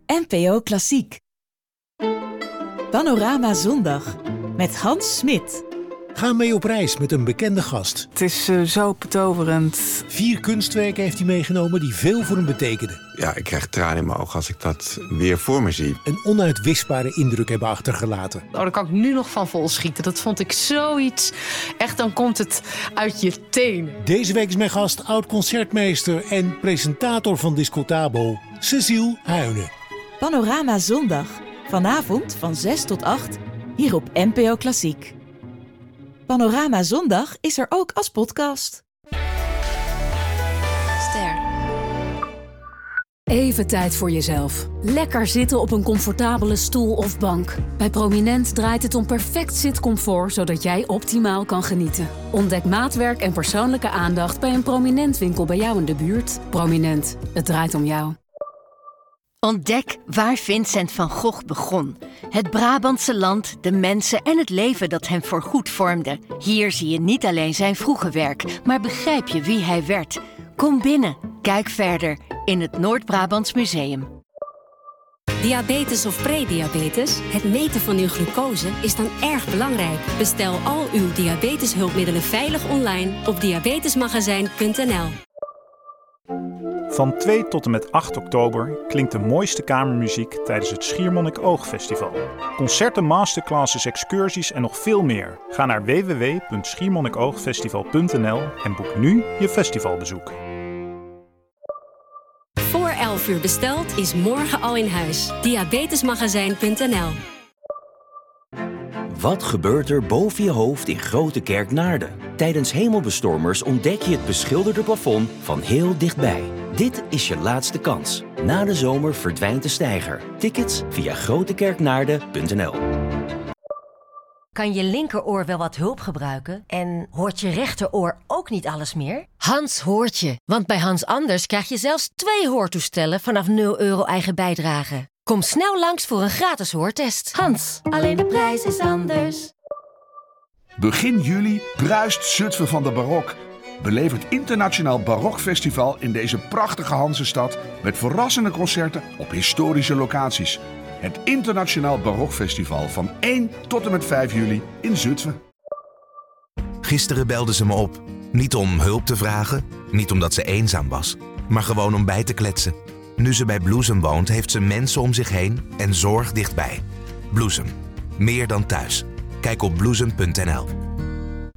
NPO Klassiek. Panorama Zondag met Hans Smit. Ga mee op reis met een bekende gast. Het is zo betoverend. 4 kunstwerken heeft hij meegenomen die veel voor hem betekenden. Ja, ik krijg tranen in mijn ogen als ik dat weer voor me zie. Een onuitwisbare indruk hebben achtergelaten. Oh, daar kan ik nu nog van volschieten. Dat vond ik zoiets. Echt, dan komt het uit je tenen. Deze week is mijn gast oud-concertmeester en presentator van Discotabo, Cécile Huyne. Panorama Zondag. Vanavond van 6 tot 8, hier op NPO Klassiek. Panorama Zondag is er ook als podcast. Ster. Even tijd voor jezelf. Lekker zitten op een comfortabele stoel of bank. Bij Prominent draait het om perfect zitcomfort, zodat jij optimaal kan genieten. Ontdek maatwerk en persoonlijke aandacht bij een Prominent winkel bij jou in de buurt. Prominent, het draait om jou. Ontdek waar Vincent van Gogh begon. Het Brabantse land, de mensen en het leven dat hem voorgoed vormde. Hier zie je niet alleen zijn vroege werk, maar begrijp je wie hij werd. Kom binnen, kijk verder in het Noord-Brabants Museum. Diabetes of prediabetes, het meten van uw glucose is dan erg belangrijk. Bestel al uw diabeteshulpmiddelen veilig online op diabetesmagazijn.nl. Van 2 tot en met 8 oktober klinkt de mooiste kamermuziek tijdens het Schiermonnik Oogfestival. Concerten, masterclasses, excursies en nog veel meer. Ga naar www.schiermonnikoogfestival.nl en boek nu je festivalbezoek. Voor 11 uur besteld is morgen al in huis. Diabetesmagazijn.nl. Wat gebeurt er boven je hoofd in Grote Kerk Naarden? Tijdens hemelbestormers ontdek je het beschilderde plafond van heel dichtbij. Dit is je laatste kans. Na de zomer verdwijnt de steiger. Tickets via grotekerknaarden.nl. Kan je linkeroor wel wat hulp gebruiken? En hoort je rechteroor ook niet alles meer? Hans hoort je, want bij Hans Anders krijg je zelfs 2 hoortoestellen vanaf €0 eigen bijdrage. Kom snel langs voor een gratis hoortest. Hans, alleen de prijs is anders. Begin juli bruist Zutphen van de barok. Beleef het Internationaal Barokfestival in deze prachtige Hansestad met verrassende concerten op historische locaties. Het Internationaal Barokfestival van 1 tot en met 5 juli in Zutphen. Gisteren belde ze me op. Niet om hulp te vragen, niet omdat ze eenzaam was, maar gewoon om bij te kletsen. Nu ze bij Bloesem woont, heeft ze mensen om zich heen en zorg dichtbij. Bloesem. Meer dan thuis. Kijk op bloesem.nl.